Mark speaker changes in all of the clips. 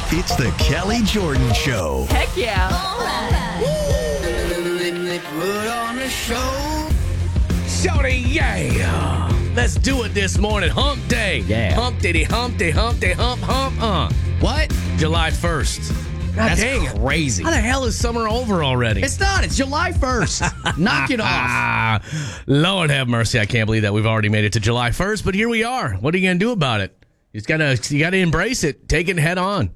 Speaker 1: It's the Kelly Jordan Show.
Speaker 2: Heck yeah.
Speaker 3: They put on a show.
Speaker 4: Shorty, yeah. Let's do it this morning. Hump day.
Speaker 5: Yeah.
Speaker 4: Hump diddy, hump day, hump day, hump.
Speaker 5: What?
Speaker 4: July 1st. God
Speaker 5: That's
Speaker 4: dang it.
Speaker 5: crazy.
Speaker 4: How the hell is summer over already?
Speaker 5: It's not. It's July 1st. Knock it off.
Speaker 4: Lord have mercy. I can't believe that we've already made it to July 1st, but here we are. What are you going to do about it? You gotta embrace it. Take it head on.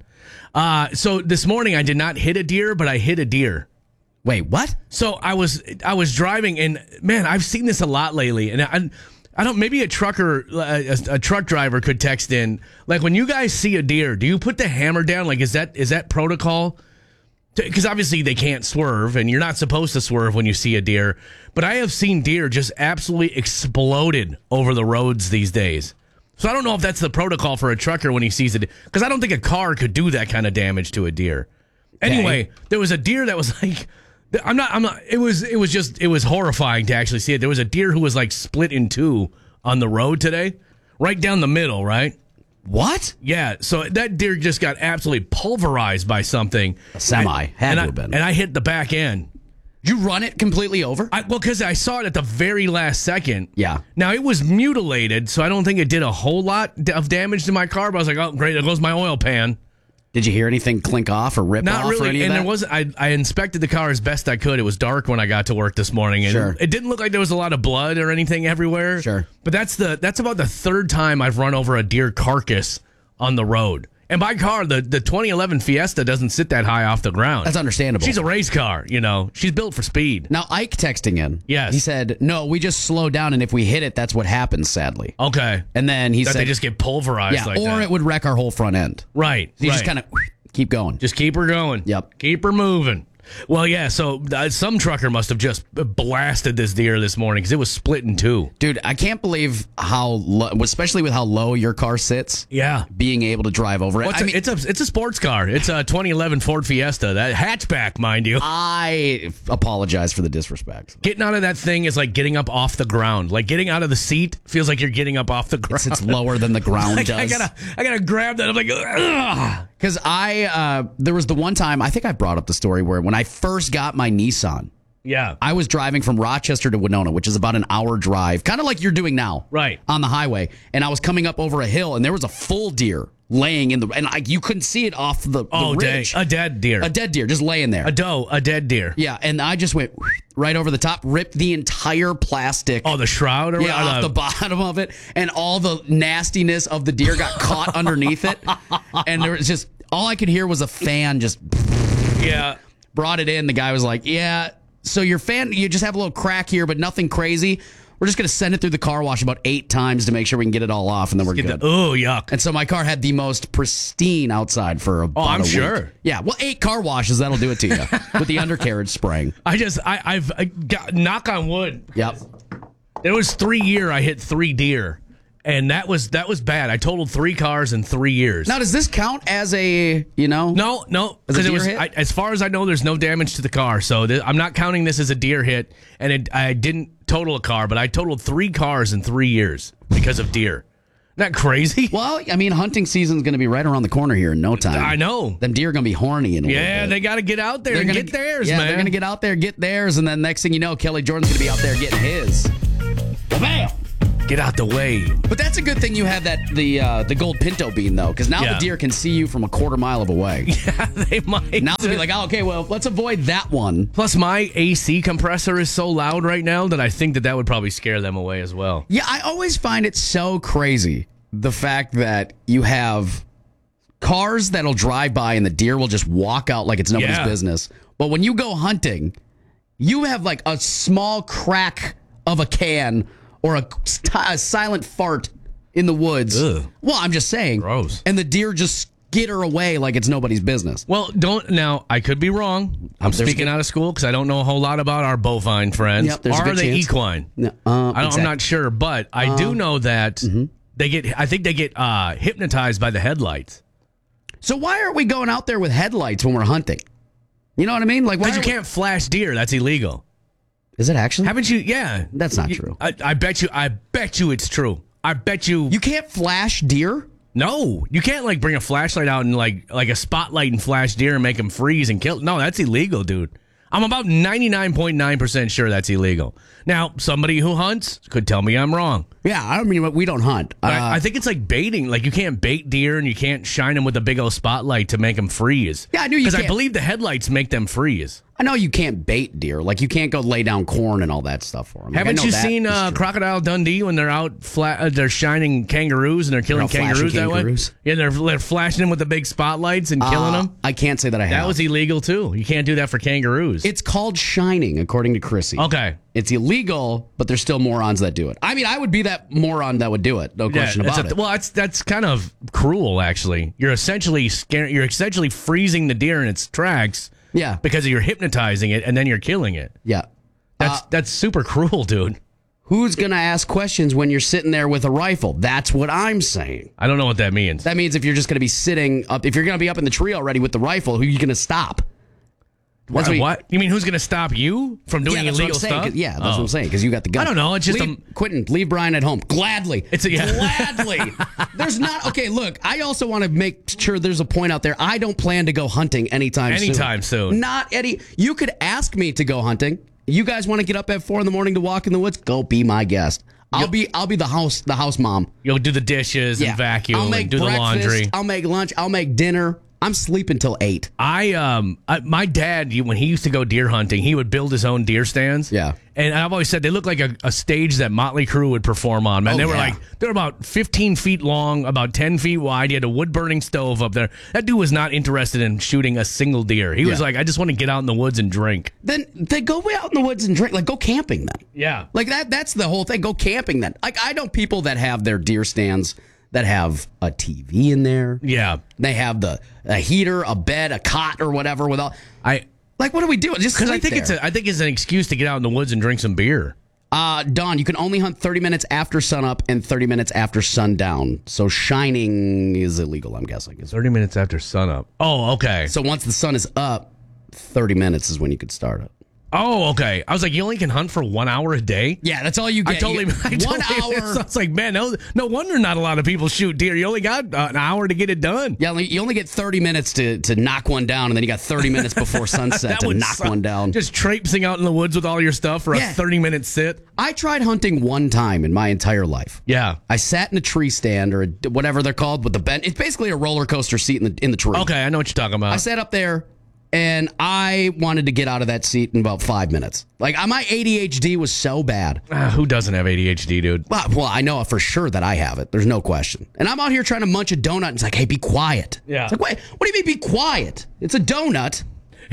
Speaker 4: So this morning I did not hit a deer, but I hit a deer.
Speaker 5: Wait, what?
Speaker 4: So I was driving, and man, I've seen this a lot lately. And I don't. Maybe a trucker, a truck driver could text in. Like, when you guys see a deer, do you put the hammer down? Like, is that protocol? Because obviously they can't swerve, and you're not supposed to swerve when you see a deer. But I have seen deer just absolutely exploded over the roads these days. So I don't know if that's the protocol for a trucker when he sees it, because I don't think a car could do that kind of damage to a deer. Anyway, there was a deer that was like, I'm not. It was horrifying to actually see it. There was a deer who was like split in two on the road today, right down the middle, right?
Speaker 5: What?
Speaker 4: Yeah. So that deer just got absolutely pulverized by something.
Speaker 5: A semi. Had to have been.
Speaker 4: And I hit the back end.
Speaker 5: Did you run it completely over?
Speaker 4: Because I saw it at the very last second.
Speaker 5: Yeah.
Speaker 4: Now, it was mutilated, so I don't think it did a whole lot of damage to my car, but I was like, oh, great, there goes my oil pan.
Speaker 5: Did you hear anything clink off or rip
Speaker 4: Not
Speaker 5: off
Speaker 4: really,
Speaker 5: or any of
Speaker 4: and
Speaker 5: that?
Speaker 4: there wasn't. I inspected the car as best I could. It was dark when I got to work this morning, and
Speaker 5: Sure.
Speaker 4: it didn't look like there was a lot of blood or anything everywhere.
Speaker 5: Sure.
Speaker 4: But that's about the third time I've run over a deer carcass on the road. And my car, the 2011 Fiesta, doesn't sit that high off the ground.
Speaker 5: That's understandable.
Speaker 4: She's a race car, you know. She's built for speed.
Speaker 5: Now, Ike texting in.
Speaker 4: Yes.
Speaker 5: He said, no, we just slow down, and if we hit it, that's what happens, sadly.
Speaker 4: Okay.
Speaker 5: And then he
Speaker 4: That
Speaker 5: said...
Speaker 4: they just get pulverized
Speaker 5: yeah,
Speaker 4: like
Speaker 5: or
Speaker 4: that.
Speaker 5: it would wreck our whole front end.
Speaker 4: Right.
Speaker 5: So you
Speaker 4: right.
Speaker 5: just kind of keep going.
Speaker 4: Just keep her going.
Speaker 5: Yep.
Speaker 4: Keep her moving. Well, yeah, so some trucker must have just blasted this deer this morning because it was split in two.
Speaker 5: Dude, I can't believe how low, especially with how low your car sits.
Speaker 4: Yeah.
Speaker 5: Being able to drive over it.
Speaker 4: Well, it's a sports car. It's a 2011 Ford Fiesta. That hatchback, mind you.
Speaker 5: I apologize for the disrespect.
Speaker 4: Getting out of that thing is like getting up off the ground. Like getting out of the seat feels like you're getting up off the ground.
Speaker 5: It's lower than the ground
Speaker 4: Like,
Speaker 5: does.
Speaker 4: I gotta grab that. I'm like, ugh.
Speaker 5: Because there was the one time, I think I brought up the story where when I first got my Nissan,
Speaker 4: Yeah.
Speaker 5: I was driving from Rochester to Winona, which is about an hour drive, kind of like you're doing now.
Speaker 4: Right.
Speaker 5: On the highway. And I was coming up over a hill, and there was a full deer laying in the, and you couldn't see it off the ridge.
Speaker 4: Dang. A dead deer.
Speaker 5: A dead deer just laying there.
Speaker 4: A dead deer.
Speaker 5: Yeah, and I just went right over the top, ripped the entire plastic.
Speaker 4: Oh, the shroud? Or
Speaker 5: Yeah, off the bottom of it, and all the nastiness of the deer got caught underneath it. And there was just, all I could hear was a fan just
Speaker 4: Yeah.
Speaker 5: brought it in. The guy was like, yeah, so your fan, you just have a little crack here, but nothing crazy. We're just going to send it through the car wash about 8 times to make sure we can get it all off, and then we're good.
Speaker 4: Oh, yuck.
Speaker 5: And so my car had the most pristine outside for about
Speaker 4: I'm
Speaker 5: a week.
Speaker 4: sure.
Speaker 5: Yeah, well, 8 car washes, that'll do it to you with the undercarriage spraying.
Speaker 4: I've got, knock on wood.
Speaker 5: Yep.
Speaker 4: It was 3 year I hit 3 deer. And that was bad. I totaled 3 cars in 3 years.
Speaker 5: Now, does this count as a,
Speaker 4: No,
Speaker 5: As a
Speaker 4: because
Speaker 5: deer hit?
Speaker 4: as far as I know, there's no damage to the car, so I'm not counting this as a deer hit. And I didn't total a car, but I totaled 3 cars in 3 years because of deer. Isn't that crazy?
Speaker 5: Well, I mean, hunting season's going to be right around the corner here in no time.
Speaker 4: I know.
Speaker 5: Them deer are going to be horny in a little
Speaker 4: Yeah,
Speaker 5: bit.
Speaker 4: they got to get out there
Speaker 5: They're
Speaker 4: and
Speaker 5: gonna
Speaker 4: get theirs,
Speaker 5: yeah,
Speaker 4: man.
Speaker 5: they're going to get out there, get theirs, and then next thing you know, Kelly Jordan's going to be out there getting his. Bam!
Speaker 4: Get out the way.
Speaker 5: But that's a good thing you have the gold pinto bean, though, because now
Speaker 4: Yeah.
Speaker 5: the deer can see you from a quarter mile of away.
Speaker 4: Yeah, they might.
Speaker 5: Now they'll be like, oh, okay, well, let's avoid that one.
Speaker 4: Plus, my AC compressor is so loud right now that I think that would probably scare them away as well.
Speaker 5: Yeah, I always find it so crazy, the fact that you have cars that'll drive by and the deer will just walk out like it's nobody's
Speaker 4: Yeah.
Speaker 5: business. But when you go hunting, you have like a small crack of a can or a silent fart in the woods.
Speaker 4: Ugh.
Speaker 5: Well, I'm just saying.
Speaker 4: Gross.
Speaker 5: And the deer just skitter away like it's nobody's business.
Speaker 4: Well, I could be wrong. I'm
Speaker 5: There's
Speaker 4: speaking out of school because I don't know a whole lot about our bovine friends.
Speaker 5: Yep, there's a
Speaker 4: Are
Speaker 5: good
Speaker 4: they
Speaker 5: chance.
Speaker 4: equine?
Speaker 5: No,
Speaker 4: I'm not sure, but I do know that I think they get hypnotized by the headlights.
Speaker 5: So why aren't we going out there with headlights when we're hunting? You know what I mean? Like, why
Speaker 4: Because you can't flash deer. That's illegal.
Speaker 5: Is it actually?
Speaker 4: Haven't you? Yeah.
Speaker 5: That's not true.
Speaker 4: I bet you it's true. I bet you.
Speaker 5: You can't flash deer?
Speaker 4: No, you can't like bring a flashlight out and like a spotlight and flash deer and make them freeze and kill. No, that's illegal, dude. I'm about 99.9% sure that's illegal. Now, somebody who hunts could tell me I'm wrong.
Speaker 5: Yeah, I mean, we don't hunt.
Speaker 4: I think it's like baiting. Like you can't bait deer and you can't shine them with a big old spotlight to make them freeze.
Speaker 5: Yeah, I knew you
Speaker 4: Because I
Speaker 5: can't.
Speaker 4: believe the headlights make them freeze.
Speaker 5: I know you can't bait deer. Like, you can't go lay down corn and all that stuff for them.
Speaker 4: Haven't you seen Crocodile Dundee when they're out they're shining kangaroos and they're killing
Speaker 5: They're all
Speaker 4: kangaroos
Speaker 5: flashing
Speaker 4: that
Speaker 5: kangaroos?
Speaker 4: way? Yeah, they're flashing them with the big spotlights and killing them.
Speaker 5: I can't say that I have.
Speaker 4: That was illegal too. You can't do that for kangaroos.
Speaker 5: It's called shining, according to Chrissy.
Speaker 4: Okay.
Speaker 5: It's illegal, but there's still morons that do it. I mean, I would be that moron that would do it. No question about it.
Speaker 4: Well, that's kind of cruel, actually. You're essentially freezing the deer in its tracks.
Speaker 5: Yeah.
Speaker 4: Because you're hypnotizing it and then you're killing it.
Speaker 5: Yeah.
Speaker 4: That's super cruel, dude.
Speaker 5: Who's going to ask questions when you're sitting there with a rifle? That's what I'm saying.
Speaker 4: I don't know what that means.
Speaker 5: That means if you're just going to be sitting up, if you're going to be up in the tree already with the rifle, who are you going to stop?
Speaker 4: What? You mean who's going to stop you from doing
Speaker 5: that's what I'm
Speaker 4: illegal
Speaker 5: saying.
Speaker 4: stuff?
Speaker 5: Yeah, that's what I'm saying, because you got the gun.
Speaker 4: I don't know. It's just
Speaker 5: Quentin, leave Brian at home. Gladly.
Speaker 4: Yeah.
Speaker 5: Gladly. There's not... Okay, look, I also want to make sure there's a point out there. I don't plan to go hunting anytime soon. Not any... You could ask me to go hunting. You guys want to get up at 4 a.m. to walk in the woods? Go be my guest. I'll be the house mom.
Speaker 4: You'll do the dishes and vacuum and do the laundry.
Speaker 5: I'll make lunch. I'll make dinner. I'm sleeping till 8.
Speaker 4: My dad, when he used to go deer hunting, he would build his own deer stands.
Speaker 5: Yeah.
Speaker 4: And I've always said they look like a stage that Motley Crue would perform on, man. They were about 15 feet long, about 10 feet wide. He had a wood burning stove up there. That dude was not interested in shooting a single deer. He was like, I just want to get out in the woods and drink.
Speaker 5: Then they go out in the woods and drink. Like, go camping then.
Speaker 4: Yeah.
Speaker 5: Like that's the whole thing. Go camping then. Like, I know people that have their deer stands that have a TV in there.
Speaker 4: Yeah.
Speaker 5: They have a heater, a bed, a cot, or whatever. Like, what are we doing? Just
Speaker 4: because I think it's an excuse to get out in the woods and drink some beer.
Speaker 5: Don, you can only hunt 30 minutes after sunup and 30 minutes after sundown. So shining is illegal, I'm guessing.
Speaker 4: 30 minutes after sunup. Oh, okay.
Speaker 5: So once the sun is up, 30 minutes is when you could start it.
Speaker 4: Oh, okay. I was like, you only can hunt for 1 hour a day?
Speaker 5: Yeah, that's all you get.
Speaker 4: 1 hour. I was like, man, no wonder not a lot of people shoot deer. You only got an hour to get it done.
Speaker 5: Yeah, you only get 30 minutes to knock one down, and then you got 30 minutes before sunset to knock one down.
Speaker 4: Just traipsing out in the woods with all your stuff for a 30-minute sit.
Speaker 5: I tried hunting one time in my entire life.
Speaker 4: Yeah.
Speaker 5: I sat in a tree stand or whatever they're called with the bench. It's basically a roller coaster seat in the tree.
Speaker 4: Okay, I know what you're talking about.
Speaker 5: I sat up there. And I wanted to get out of that seat in about 5 minutes. Like, my ADHD was so bad.
Speaker 4: Who doesn't have ADHD, dude?
Speaker 5: Well, I know for sure that I have it. There's no question. And I'm out here trying to munch a donut. And it's like, hey, be quiet.
Speaker 4: Yeah.
Speaker 5: It's like, what do you mean be quiet? It's a donut.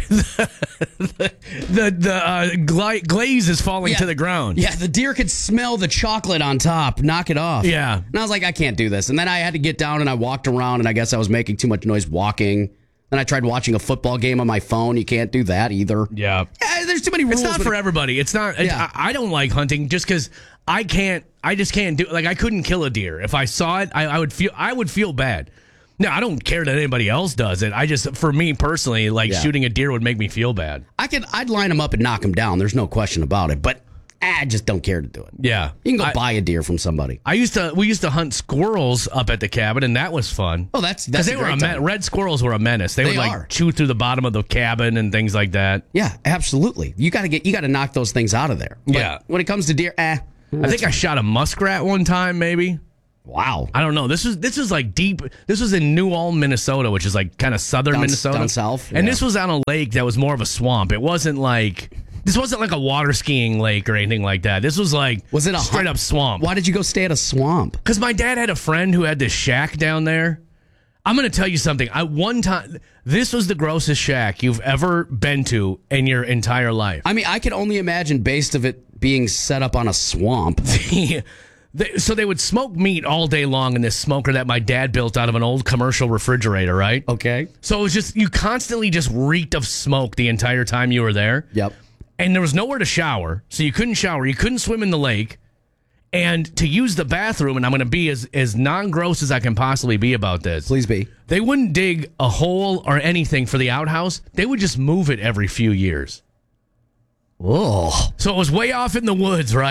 Speaker 4: the glaze is falling to the ground.
Speaker 5: Yeah, the deer could smell the chocolate on top. Knock it off.
Speaker 4: Yeah.
Speaker 5: And I was like, I can't do this. And then I had to get down and I walked around. And I guess I was making too much noise walking. Then I tried watching a football game on my phone. You can't do that either.
Speaker 4: Yeah.
Speaker 5: There's too many rules.
Speaker 4: It's not for everybody. It's not.
Speaker 5: Yeah.
Speaker 4: I don't like hunting just because I just can't do. Like, I couldn't kill a deer. If I saw it, I would feel bad. No, I don't care that anybody else does it. For me personally, shooting a deer would make me feel bad.
Speaker 5: I'd line them up and knock them down. There's no question about it. But I just don't care to do it.
Speaker 4: Yeah.
Speaker 5: You can go buy a deer from somebody.
Speaker 4: We used to hunt squirrels up at the cabin, and that was fun.
Speaker 5: Oh, that's
Speaker 4: because they were red squirrels were a menace. They would chew through the bottom of the cabin and things like that.
Speaker 5: Yeah, absolutely. You got to knock those things out of there. But when it comes to deer,
Speaker 4: I think I shot a muskrat one time, maybe.
Speaker 5: Wow.
Speaker 4: I don't know. This was like deep. This was in New Ulm, Minnesota, which is like kind of southern Minnesota.
Speaker 5: Down south.
Speaker 4: And this was on a lake that was more of a swamp. It wasn't like a water skiing lake or anything like that. This was like straight up swamp.
Speaker 5: Why did you go stay at a swamp?
Speaker 4: Because my dad had a friend who had this shack down there. I'm going to tell you something. One time, this was the grossest shack you've ever been to in your entire life.
Speaker 5: I mean, I can only imagine based of it being set up on a swamp.
Speaker 4: So they would smoke meat all day long in this smoker that my dad built out of an old commercial refrigerator, right?
Speaker 5: Okay.
Speaker 4: So it was just, you constantly just reeked of smoke the entire time you were there.
Speaker 5: Yep.
Speaker 4: And there was nowhere to shower, so you couldn't shower. You couldn't swim in the lake. And to use the bathroom, and I'm going to be as non-gross as I can possibly be about this.
Speaker 5: Please be.
Speaker 4: They wouldn't dig a hole or anything for the outhouse. They would just move it every few years.
Speaker 5: Oh.
Speaker 4: So it was way off in the woods, right?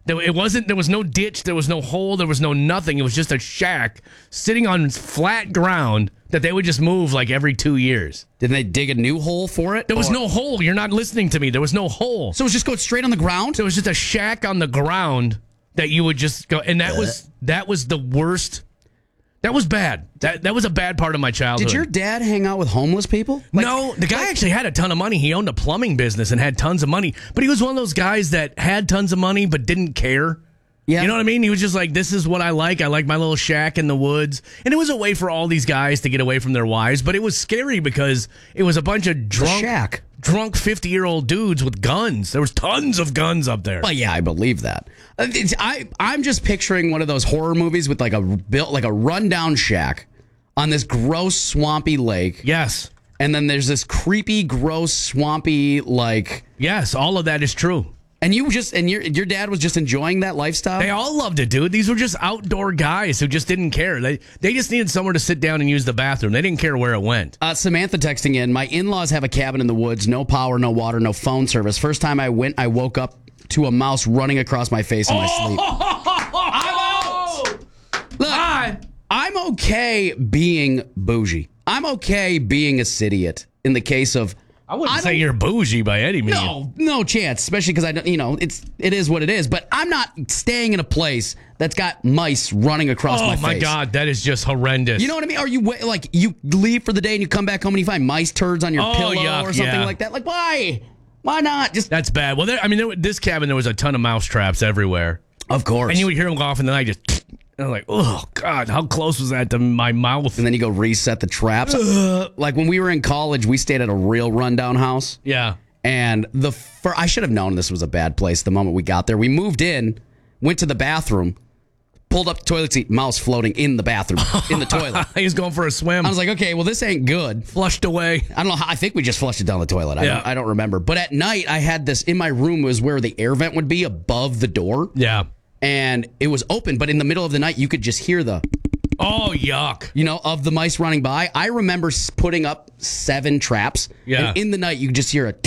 Speaker 4: There was no ditch, there was no hole, there was no nothing. It was just a shack sitting on flat ground that they would just move like every 2 years.
Speaker 5: Did they dig a new hole for it?
Speaker 4: There was no hole. You're not listening to me. There was no hole.
Speaker 5: So it was just going straight on the ground?
Speaker 4: There was just a shack on the ground that you would just go, and that was the worst. That was bad. That was a bad part of my childhood.
Speaker 5: Did your dad hang out with homeless people?
Speaker 4: No, the guy actually had a ton of money. He owned a plumbing business and had tons of money. But he was one of those guys that had tons of money but didn't care. Yeah. You know what I mean? He was just like, this is what I like. I like my little shack in the woods. And it was a way for all these guys to get away from their wives. But it was scary because it was a bunch of drunk 50-year-old dudes with guns. There was tons of guns up there.
Speaker 5: Well, yeah, I believe that. I'm just picturing one of those horror movies with like a rundown shack on this gross swampy lake.
Speaker 4: Yes.
Speaker 5: And then there's this creepy, gross, swampy like.
Speaker 4: Yes, all of that is true.
Speaker 5: And your dad was just enjoying that lifestyle?
Speaker 4: They all loved it, dude. These were just outdoor guys who just didn't care. They just needed somewhere to sit down and use the bathroom. They didn't care where it went.
Speaker 5: Samantha texting in, my in-laws have a cabin in the woods, no power, no water, no phone service. First time I went, I woke up to a mouse running across my face in my sleep. I'm out! Look, I'm okay being bougie. I'm okay being a cidiot in the case of...
Speaker 4: I wouldn't say you're bougie by any means.
Speaker 5: No chance, especially because it is what it is. But I'm not staying in a place that's got mice running across my face.
Speaker 4: Oh my God, that is just horrendous.
Speaker 5: You know what I mean? Or you leave for the day and you come back home and you find mice turds on your pillow or something like that. Like why? Why not?
Speaker 4: That's bad. Well, this cabin there was a ton of mouse traps everywhere.
Speaker 5: Of course.
Speaker 4: And you would hear them go off in the night just. And I'm like, oh, God, how close was that to my mouth?
Speaker 5: And then you go reset the traps. Like when we were in college, we stayed at a real rundown house.
Speaker 4: Yeah.
Speaker 5: And I should have known this was a bad place the moment we got there. We moved in, went to the bathroom, pulled up the toilet seat, mouse floating in the bathroom, in the toilet.
Speaker 4: He was going for a swim.
Speaker 5: I was like, okay, well, this ain't good.
Speaker 4: Flushed away.
Speaker 5: I don't know how, I think we just flushed it down the toilet. I don't remember. But at night, I had this in my room was where the air vent would be above the door.
Speaker 4: Yeah.
Speaker 5: And it was open, but in the middle of the night, you could just hear the...
Speaker 4: Oh, yuck.
Speaker 5: Of the mice running by. I remember putting up 7 traps. Yeah. And in the night, you could just hear a...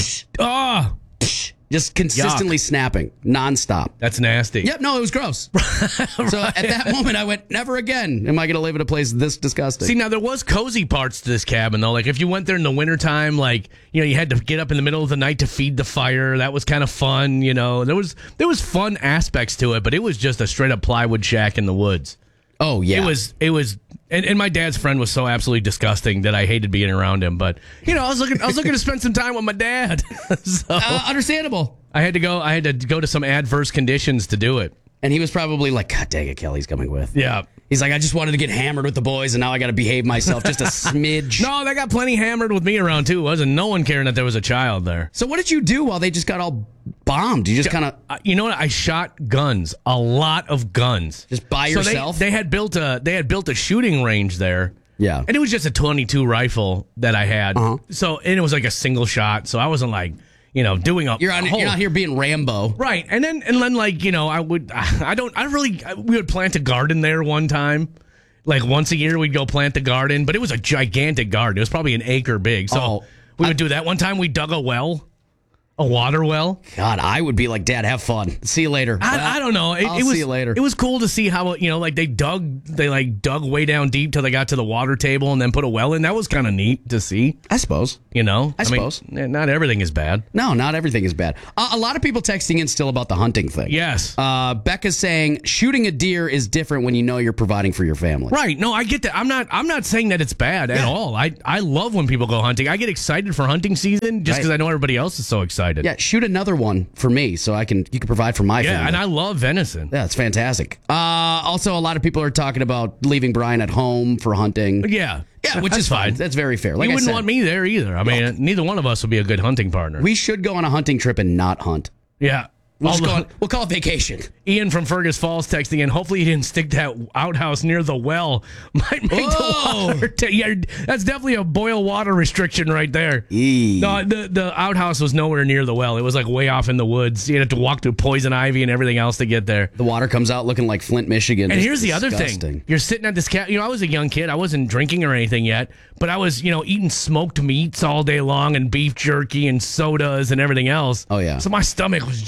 Speaker 5: Just consistently snapping, nonstop.
Speaker 4: That's nasty.
Speaker 5: Yep, no, it was gross. Right. So at that moment, I went, never again am I going to live in a place this disgusting.
Speaker 4: See, now there was cozy parts to this cabin, though. Like, if you went there in the wintertime, like, you had to get up in the middle of the night to feed the fire. That was kind of fun, There was fun aspects to it, but it was just a straight-up plywood shack in the woods.
Speaker 5: Oh, yeah.
Speaker 4: It was, and my dad's friend was so absolutely disgusting that I hated being around him. But I was looking to spend some time with my dad. So
Speaker 5: understandable.
Speaker 4: I had to go to some adverse conditions to do it.
Speaker 5: And he was probably like, God dang it, Kelly's coming with.
Speaker 4: Yeah.
Speaker 5: He's like, I just wanted to get hammered with the boys, and now I got to behave myself just a smidge.
Speaker 4: No, they got plenty hammered with me around, too. Wasn't no one caring that there was a child there.
Speaker 5: So what did you do while they just got all bombed? You just kind of...
Speaker 4: You know what? I shot guns. A lot of guns.
Speaker 5: Just by yourself?
Speaker 4: They had built a shooting range there.
Speaker 5: Yeah.
Speaker 4: And it was just a .22 rifle that I had. Uh-huh. So, and it was like a single shot, so I wasn't like... doing a
Speaker 5: you're not here being Rambo,
Speaker 4: right? And then like we would plant a garden there one time, like once a year we'd go plant the garden, but it was a gigantic garden. It was probably an acre big. So we would do that. One time we dug a water well.
Speaker 5: God, I would be like, Dad, have fun. See you later.
Speaker 4: I don't know.
Speaker 5: I'll see you later.
Speaker 4: It was cool to see how like they dug way down deep till they got to the water table and then put a well in. That was kind of neat to see.
Speaker 5: I suppose.
Speaker 4: I
Speaker 5: suppose.
Speaker 4: Not everything is bad.
Speaker 5: No, not everything is bad. A lot of people texting in still about the hunting thing.
Speaker 4: Yes.
Speaker 5: Becca's saying shooting a deer is different when you're providing for your family.
Speaker 4: Right. No, I get that. I'm not saying that it's bad at all. I love when people go hunting. I get excited for hunting season just because I know everybody else is so excited.
Speaker 5: Yeah, shoot another one for me so you can provide for my family.
Speaker 4: Yeah, and I love venison.
Speaker 5: Yeah, it's fantastic. Also, a lot of people are talking about leaving Brian at home for hunting.
Speaker 4: Yeah.
Speaker 5: Yeah, which is fine. That's very fair.
Speaker 4: Like you wouldn't want me there either. I mean, neither one of us would be a good hunting partner.
Speaker 5: We should go on a hunting trip and not hunt.
Speaker 4: Yeah.
Speaker 5: We'll call it vacation.
Speaker 4: Ian from Fergus Falls texting in. Hopefully he didn't stick that outhouse near the well. Might make the water. That's definitely a boil water restriction right there. No, the outhouse was nowhere near the well. It was like way off in the woods. You'd have to walk through poison ivy and everything else to get there.
Speaker 5: The water comes out looking like Flint, Michigan.
Speaker 4: And here's the other thing. You're sitting at this I was a young kid. I wasn't drinking or anything yet, but I was, eating smoked meats all day long and beef jerky and sodas and everything else.
Speaker 5: Oh, yeah.
Speaker 4: So my stomach was just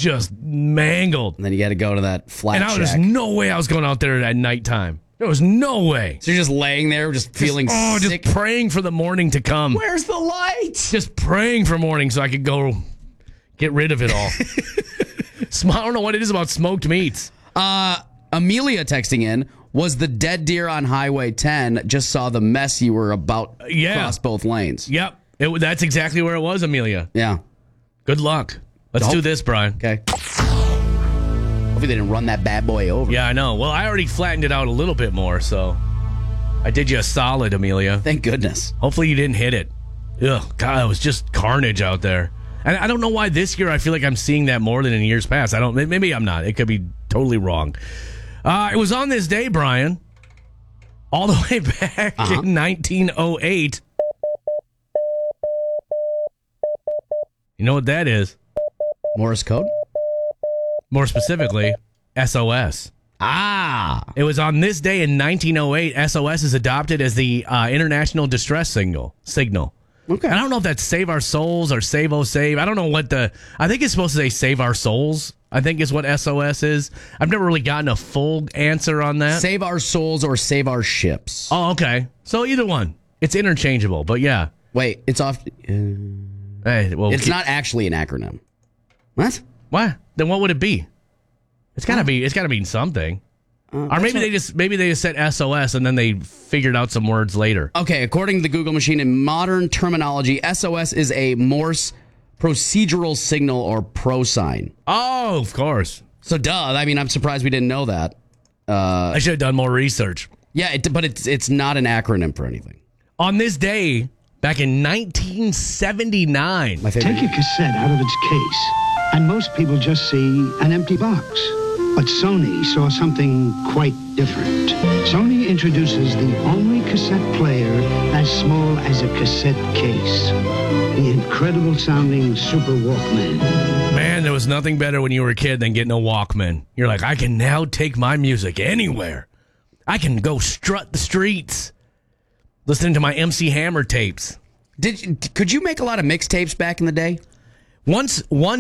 Speaker 4: mangled.
Speaker 5: And then you got to go to that flat shack.
Speaker 4: There's no way I was going out there at nighttime. There was no way.
Speaker 5: So you're just laying there, just feeling sick?
Speaker 4: Just praying for the morning to come.
Speaker 5: Where's the light?
Speaker 4: Just praying for morning so I could go get rid of it all. I don't know what it is about smoked meats.
Speaker 5: Amelia texting in, was the dead deer on Highway 10, just saw the mess you were about across both lanes.
Speaker 4: Yep. That's exactly where it was, Amelia.
Speaker 5: Yeah.
Speaker 4: Good luck. Let's do this, Brian.
Speaker 5: Okay. Hopefully they didn't run that bad boy over.
Speaker 4: Yeah, I know. Well, I already flattened it out a little bit more, so I did you a solid, Amelia.
Speaker 5: Thank goodness.
Speaker 4: Hopefully you didn't hit it. Ugh, God, it was just carnage out there. And I don't know why this year I feel like I'm seeing that more than in years past. Maybe I'm not. It could be totally wrong. It was on this day, Brian, all the way back in 1908. You know what that is?
Speaker 5: Morse code?
Speaker 4: More specifically, SOS. It was on this day in 1908, SOS is adopted as the international distress signal.
Speaker 5: Okay.
Speaker 4: I don't know if that's Save Our Souls or Save Oh Save. I don't know what I think it's supposed to say Save Our Souls, I think is what SOS is. I've never really gotten a full answer on that.
Speaker 5: Save Our Souls or Save Our Ships.
Speaker 4: Oh, okay. So either one. It's interchangeable, but yeah.
Speaker 5: Wait, it's off. It's not actually an acronym. What?
Speaker 4: What? Then what would it be? It's gotta mean something. Or maybe they just said SOS and then they figured out some words later.
Speaker 5: Okay, according to the Google machine, in modern terminology, SOS is a Morse procedural signal or pro sign.
Speaker 4: Oh, of course.
Speaker 5: So duh. I mean, I'm surprised we didn't know that.
Speaker 4: I should have done more research.
Speaker 5: Yeah, but it's not an acronym for anything.
Speaker 4: On this day, back in 1979.
Speaker 2: Take a cassette out of its case, and most people just see an empty box. But Sony saw something quite different. Sony introduces the only cassette player as small as a cassette case. The incredible sounding Super Walkman.
Speaker 4: Man, there was nothing better when you were a kid than getting a Walkman. You're like, I can now take my music anywhere. I can go strut the streets listening to my MC Hammer tapes.
Speaker 5: Could you make a lot of mixtapes back in the day?
Speaker 4: Once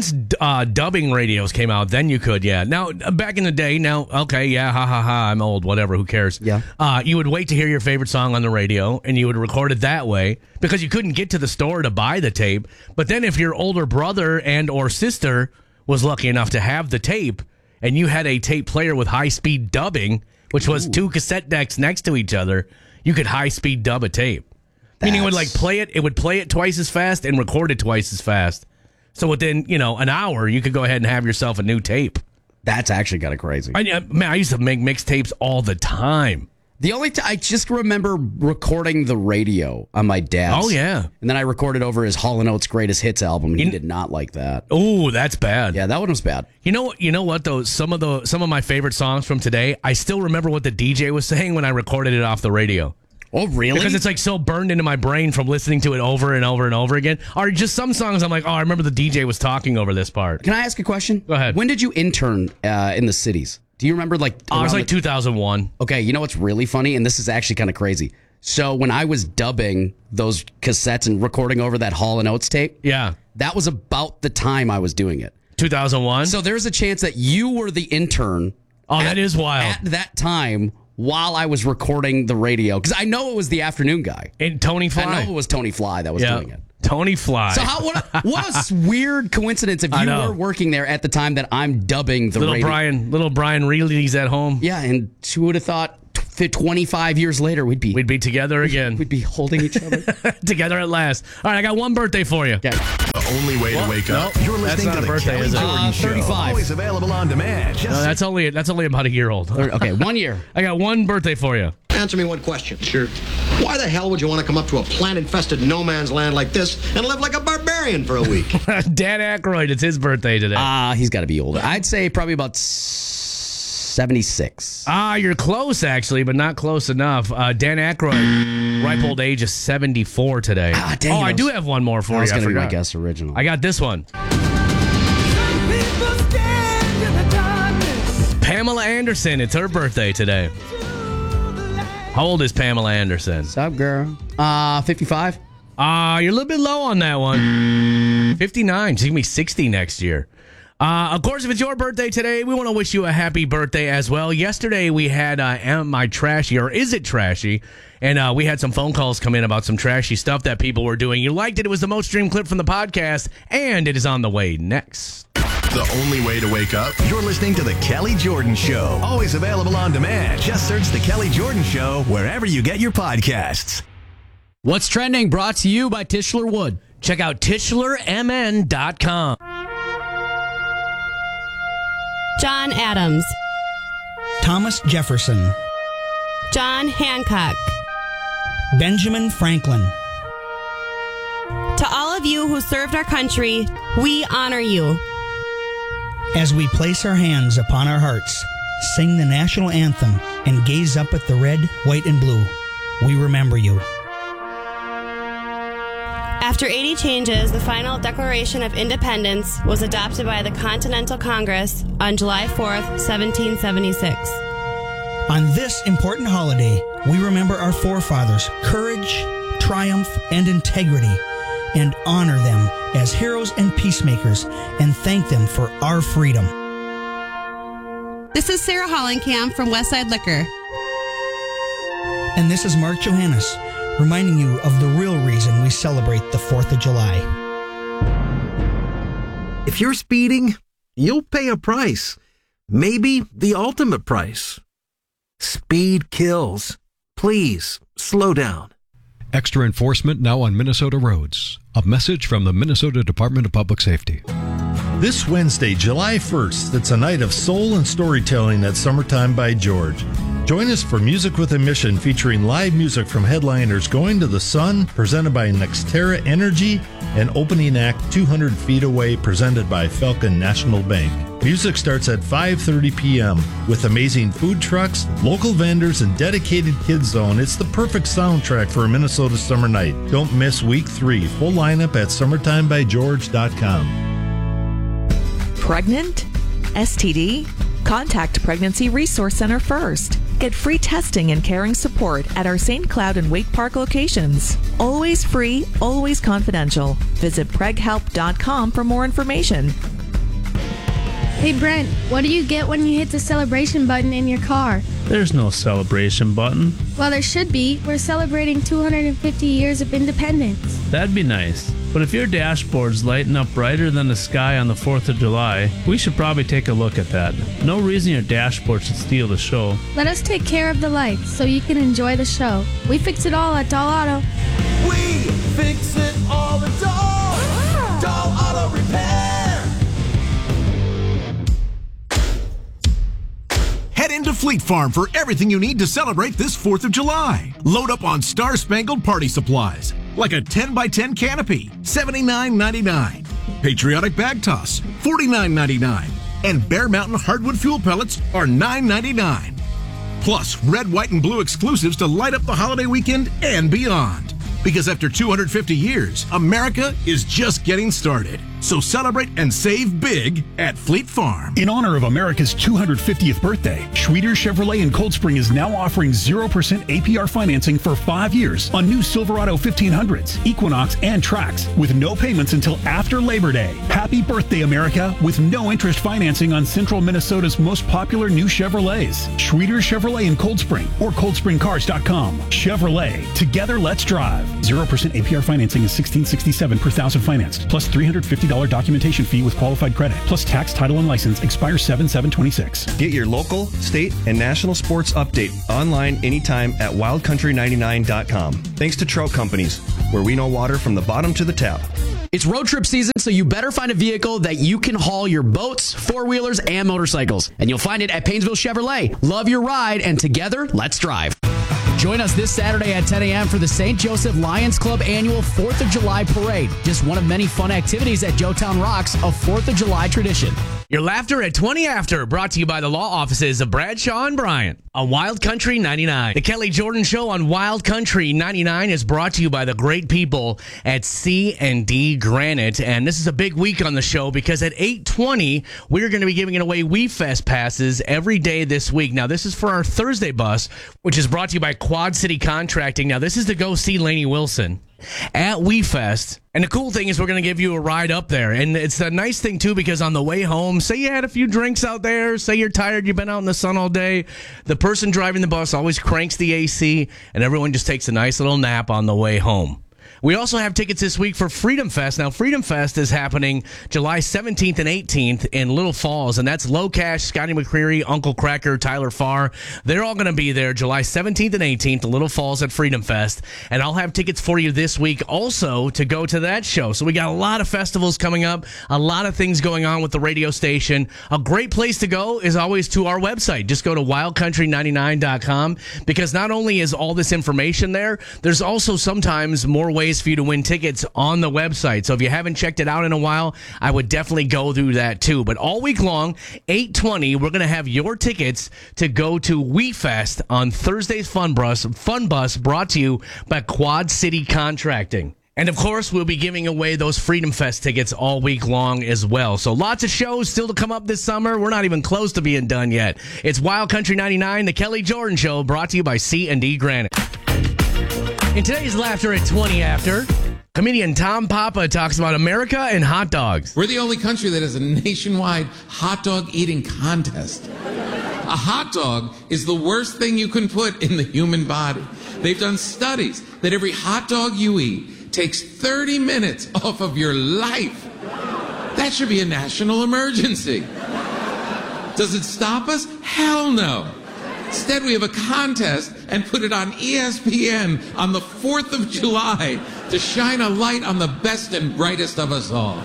Speaker 4: dubbing radios came out, then you could, yeah. Now, back in the day, okay, yeah, I'm old, whatever, who cares?
Speaker 5: Yeah.
Speaker 4: You would wait to hear your favorite song on the radio, and you would record it that way, because you couldn't get to the store to buy the tape. But then if your older brother and or sister was lucky enough to have the tape, and you had a tape player with high-speed dubbing, which was two cassette decks next to each other, you could high-speed dub a tape. Meaning it would play it twice as fast and record it twice as fast. So within, an hour, you could go ahead and have yourself a new tape.
Speaker 5: That's actually kind of crazy.
Speaker 4: I used to make mixtapes all the time.
Speaker 5: The only I just remember recording the radio on my dad's.
Speaker 4: Oh, yeah.
Speaker 5: And then I recorded over his Hall & Oates Greatest Hits album. He did not like that.
Speaker 4: Oh, that's bad.
Speaker 5: Yeah, that one was bad.
Speaker 4: You know what though? Some of my favorite songs from today, I still remember what the DJ was saying when I recorded it off the radio.
Speaker 5: Oh, really?
Speaker 4: Because it's so burned into my brain from listening to it over and over and over again. Or just some songs I'm like, I remember the DJ was talking over this part.
Speaker 5: Can I ask a question?
Speaker 4: Go ahead.
Speaker 5: When did you intern in the cities? Do you remember
Speaker 4: it was 2001.
Speaker 5: Okay, you know what's really funny? And this is actually kind of crazy. So when I was dubbing those cassettes and recording over that Hall & Oates tape,
Speaker 4: yeah,
Speaker 5: that was about the time I was doing it.
Speaker 4: 2001?
Speaker 5: So there's a chance that you were the intern.
Speaker 4: Oh, that is wild.
Speaker 5: At that time, while I was recording the radio, because I know it was the afternoon guy.
Speaker 4: And Tony Fly.
Speaker 5: I know it was Tony Fly that was doing it.
Speaker 4: Tony Fly.
Speaker 5: So what a weird coincidence if you were working there at the time that I'm dubbing the radio.
Speaker 4: Little Brian Reilly's at home.
Speaker 5: Yeah, and who would have thought 25 years later we'd be
Speaker 4: together again.
Speaker 5: We'd be holding each other
Speaker 4: together at last. All right, I got one birthday for you.
Speaker 5: Okay.
Speaker 1: The only way to wake up. You're listening to the
Speaker 4: birthday,
Speaker 1: Kelly
Speaker 4: is it?
Speaker 1: Jordan Show.
Speaker 5: 35.
Speaker 1: Always available on demand.
Speaker 4: No, that's only about a year old.
Speaker 5: Okay, 1 year.
Speaker 4: I got one birthday for you.
Speaker 6: Answer me one question. Sure. Why the hell would you want to come up to a plant-infested no-man's land like this and live like a barbarian for a week?
Speaker 4: Dan Aykroyd, it's his birthday today.
Speaker 5: He's got to be older. I'd say probably about 76.
Speaker 4: You're close, actually, but not close enough. Dan Aykroyd, ripe old age is 74 today.
Speaker 5: Dang
Speaker 4: I do have one more for you.
Speaker 5: That's going to be my guess original.
Speaker 4: I got this one. Pamela Anderson, it's her birthday today. How old is Pamela Anderson?
Speaker 5: What's up, girl? 55.
Speaker 4: You're a little bit low on that one. 59. She's going to be 60 next year. Of course, if it's your birthday today, we want to wish you a happy birthday as well. Yesterday, we had Am I Trashy or Is It Trashy? And we had some phone calls come in about some trashy stuff that people were doing. You liked it. It was the most streamed clip from the podcast, and it is on the way next.
Speaker 1: The only way to wake up? You're listening to The Kelly Jordan Show. Always available on demand. Just search The Kelly Jordan Show wherever you get your podcasts.
Speaker 5: What's trending? Brought to you by Tischler Wood.
Speaker 4: Check out TischlerMN.com.
Speaker 7: John Adams.
Speaker 8: Thomas Jefferson.
Speaker 7: John Hancock.
Speaker 8: Benjamin Franklin.
Speaker 7: To all of you who served our country, we honor you.
Speaker 8: As we place our hands upon our hearts, sing the national anthem, and gaze up at the red, white, and blue, we remember you.
Speaker 7: After 80 changes, the final Declaration of Independence was adopted by the Continental Congress on July 4th, 1776.
Speaker 8: On this important holiday, we remember our forefathers' courage, triumph, and integrity, and honor them as heroes and peacemakers, and thank them for our freedom.
Speaker 7: This is Sarah Hollenkamp from Westside Liquor.
Speaker 8: And this is Mark Johannes, reminding you of the real reason we celebrate the 4th of July.
Speaker 6: If you're speeding, you'll pay a price. Maybe the ultimate price. Speed kills. Please, slow down.
Speaker 9: Extra enforcement now on Minnesota roads. A message from the Minnesota Department of Public Safety.
Speaker 10: This Wednesday, July 1st, it's a night of soul and storytelling at Summertime by George. Join us for Music with a Mission, featuring live music from headliners Going to the Sun, presented by Nextera Energy, and opening act 200 Feet Away, presented by Falcon National Bank. Music starts at 5:30 p.m. With amazing food trucks, local vendors, and dedicated kids zone, it's the perfect soundtrack for a Minnesota summer night. Don't miss week 3. Full lineup at summertimebygeorge.com.
Speaker 11: Pregnant? STD? Contact Pregnancy Resource Center first. Get free testing and caring support at our St. Cloud and Wake Park locations. Always free, always confidential. Visit preghelp.com for more information.
Speaker 12: Hey Brent, what do you get when you hit the celebration button in your car?
Speaker 13: There's no celebration button.
Speaker 12: Well, there should be. We're celebrating 250 years of independence.
Speaker 13: That'd be nice. But if your dashboard's lighting up brighter than the sky on the 4th of July, we should probably take a look at that. No reason your dashboard should steal the show.
Speaker 12: Let us take care of the lights so you can enjoy the show. We fix it all at Doll Auto.
Speaker 3: We fix it all at Doll Auto Repair.
Speaker 1: Head into Fleet Farm for everything you need to celebrate this 4th of July. Load up on Star-Spangled Party supplies, like a 10x10 canopy, $79.99. Patriotic bag toss, $49.99. And Bear Mountain hardwood fuel pellets are $9.99. Plus, red, white, and blue exclusives to light up the holiday weekend and beyond. Because after 250 years, America is just getting started. So celebrate and save big at Fleet Farm.
Speaker 14: In honor of America's 250th birthday, Schwieder Chevrolet in Cold Spring is now offering 0% APR financing for 5 years on new Silverado 1500s, Equinox, and Trax with no payments until after Labor Day. Happy birthday, America, with no interest financing on Central Minnesota's most popular new Chevrolets. Schwieder Chevrolet in Cold Spring or coldspringcars.com. Chevrolet, together let's drive. 0% APR financing is $1,667 per thousand financed, plus $350 documentation fee with qualified credit, plus tax, title, and license expires 7/7/26.
Speaker 15: Get your local, state, and national sports update online anytime at wildcountry99.com. Thanks to Trout Companies, where we know water from the bottom to the tap.
Speaker 5: It's road trip season, so you better find a vehicle that you can haul your boats, four-wheelers, and motorcycles. And you'll find it at Painesville Chevrolet. Love your ride, and together, let's drive. Join us this Saturday at 10 a.m. for the St. Joseph Lions Club annual 4th of July parade. Just one of many fun activities at Joetown Rocks, a 4th of July tradition.
Speaker 4: Your laughter at 20 after, brought to you by the law offices of Bradshaw and Bryant on Wild Country 99. The Kelly Jordan Show on Wild Country 99 is brought to you by the great people at C&D Granite. And this is a big week on the show because at 8:20, we're going to be giving away WeFest passes every day this week. Now, this is for our Thursday bus, which is brought to you by Quad City Contracting. Now, this is to go see Lainey Wilson. at WeFest. And the cool thing is we're going to give you a ride up there. And it's a nice thing, too, because on the way home, say you had a few drinks out there, say you're tired, you've been out in the sun all day, the person driving the bus always cranks the AC, and everyone just takes a nice little nap on the way home. We also have tickets this week for Freedom Fest. Now, Freedom Fest is happening July 17th and 18th in Little Falls, and that's Low Cash, Scotty McCreery, Uncle Cracker, Tyler Farr. They're all going to be there July 17th and 18th, Little Falls at Freedom Fest, and I'll have tickets for you this week also to go to that show. So we got a lot of festivals coming up, a lot of things going on with the radio station. A great place to go is always to our website. Just go to wildcountry99.com, because not only is all this information there, there's also sometimes more ways for you to win tickets on the website. So if you haven't checked it out in a while, I would definitely go through that too. But all week long, 8:20, we're going to have your tickets to go to WeFest on Thursday's Fun Bus, brought to you by Quad City Contracting. And, of course, we'll be giving away those Freedom Fest tickets all week long as well. So lots of shows still to come up this summer. We're not even close to being done yet. It's Wild Country 99, the Kelly Jordan Show, brought to you by C&D Granite. In today's Laughter at 20 After, comedian Tom Papa talks about America and hot dogs.
Speaker 16: We're the only country that has a nationwide hot dog eating contest. A hot dog is the worst thing you can put in the human body. They've done studies that every hot dog you eat takes 30 minutes off of your life. That should be a national emergency. Does it stop us? Hell no. Instead, we have a contest and put it on ESPN on the 4th of July to shine a light on the best and brightest of us all.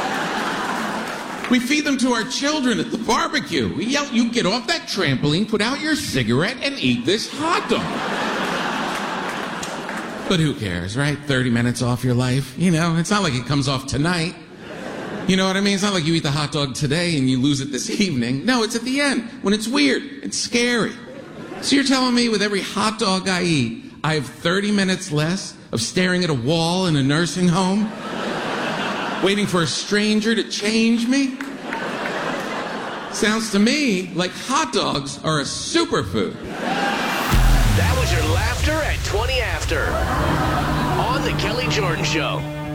Speaker 16: We feed them to our children at the barbecue. We yell, you get off that trampoline, put out your cigarette, and eat this hot dog. But who cares, right? 30 minutes off your life. You know, it's not like it comes off tonight. You know what I mean? It's not like you eat the hot dog today and you lose it this evening. No, it's at the end, when it's weird and scary. So you're telling me with every hot dog I eat, I have 30 minutes less of staring at a wall in a nursing home? Waiting for a stranger to change me? Sounds to me like hot dogs are a superfood.
Speaker 4: That was your Laughter at 20 After on the Kelly Jordan Show.